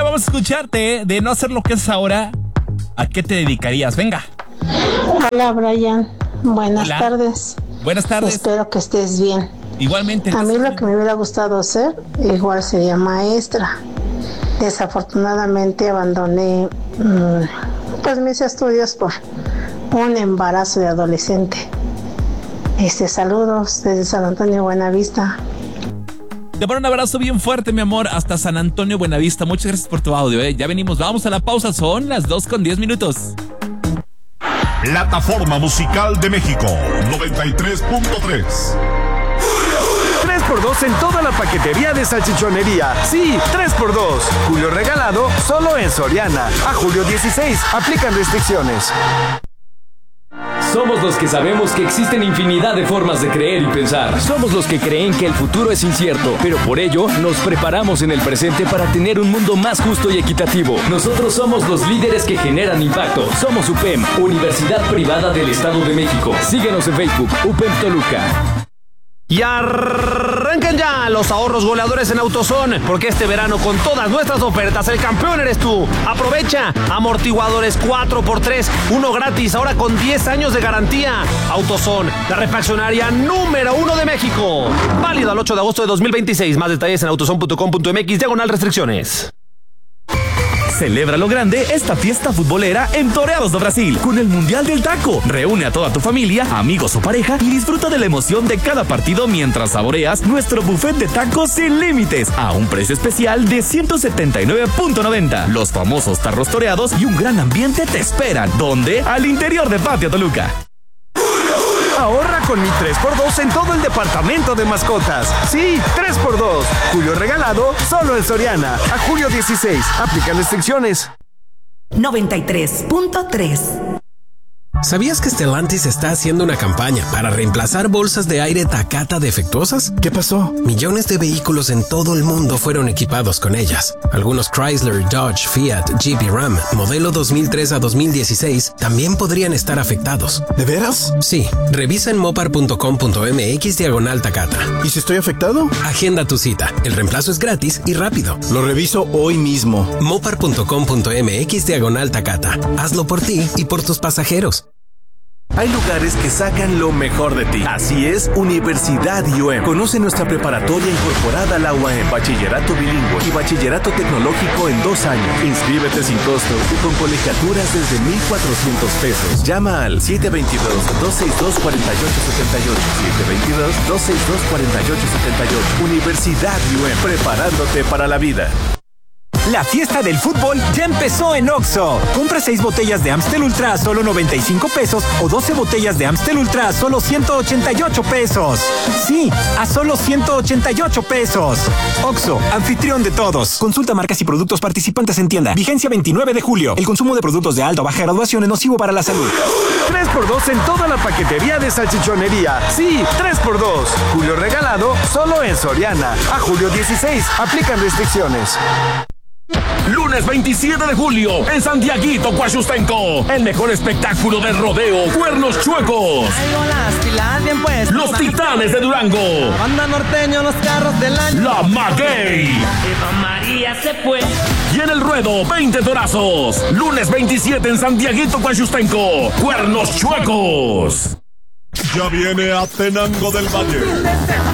vamos a escucharte. De no hacer lo que haces ahora, ¿a qué te dedicarías? Venga. Hola, Brian. Buenas tardes. Buenas tardes. Espero que estés bien. Igualmente. A mí lo que me hubiera gustado hacer, igual sería maestra. Desafortunadamente abandoné pues mis estudios por un embarazo de adolescente. Saludos desde San Antonio, Buenavista. Te mando un abrazo bien fuerte, mi amor, hasta San Antonio, Buenavista. Muchas gracias por tu audio, Ya venimos, vamos a la pausa, son las 2:10. Plataforma Musical de México 93.3. 3x2 en toda la paquetería de salchichonería. Sí, 3x2. Julio regalado solo en Soriana. A julio 16. Aplican restricciones. Somos los que sabemos que existen infinidad de formas de creer y pensar. Somos los que creen que el futuro es incierto, pero por ello nos preparamos en el presente para tener un mundo más justo y equitativo. Nosotros somos los líderes que generan impacto. Somos UPEM, Universidad Privada del Estado de México. Síguenos en Facebook, UPEM Toluca. Y arrancan ya los ahorros goleadores en AutoZone, porque este verano con todas nuestras ofertas el campeón eres tú. Aprovecha amortiguadores 4x3, uno gratis, ahora con 10 años de garantía. AutoZone, la refaccionaria número 1 de México. Válido al 8 de agosto de 2026. Más detalles en autozone.com.mx/restricciones. Celebra lo grande esta fiesta futbolera en Toreados do Brasil con el Mundial del Taco. Reúne a toda tu familia, amigos o pareja y disfruta de la emoción de cada partido mientras saboreas nuestro buffet de tacos sin límites a un precio especial de 179.90. Los famosos tarros toreados y un gran ambiente te esperan. ¿Dónde? Al interior de Patio Toluca. Ahorra con mi 3x2 en todo el departamento de mascotas. Sí, 3x2. Julio regalado solo en Soriana. A julio 16. Aplican restricciones. 93.3. ¿Sabías que Stellantis está haciendo una campaña para reemplazar bolsas de aire Takata defectuosas? ¿Qué pasó? Millones de vehículos en todo el mundo fueron equipados con ellas. Algunos Chrysler, Dodge, Fiat, Jeep y Ram, modelo 2003 a 2016, también podrían estar afectados. ¿De veras? Sí. Revisa en mopar.com.mx/Takata. ¿Y si estoy afectado? Agenda tu cita. El reemplazo es gratis y rápido. Lo reviso hoy mismo. mopar.com.mx/Takata. Hazlo por ti y por tus pasajeros. Hay lugares que sacan lo mejor de ti. Así es, Universidad IUEM. Conoce nuestra preparatoria incorporada a la UAM, bachillerato bilingüe y bachillerato tecnológico en 2 años. Inscríbete sin costo y con colegiaturas desde 1,400 pesos. Llama al 722-262-4878. 722-262-4878. Universidad IUEM, preparándote para la vida. La fiesta del fútbol ya empezó en Oxxo. Compra 6 botellas de Amstel Ultra a solo 95 pesos o 12 botellas de Amstel Ultra a solo 188 pesos. Sí, a solo 188 pesos. Oxxo, anfitrión de todos. Consulta marcas y productos participantes en tienda. Vigencia 29 de julio. El consumo de productos de alta o baja graduación es nocivo para la salud. 3x2 en toda la paquetería de salchichonería. Sí, 3x2. Julio regalado solo en Soriana. A julio 16. Aplican restricciones. Lunes 27 de julio en Santiaguito, Coachustenco. El mejor espectáculo de rodeo, Cuernos Chuecos. Los Titanes de Durango. Banda norteño, los carros del año. La Maguey. Eva María se fue. Y en el ruedo, 20 torazos. Lunes 27 en Santiaguito, Coachustenco. Cuernos Chuecos. Ya viene Atenango del Valle.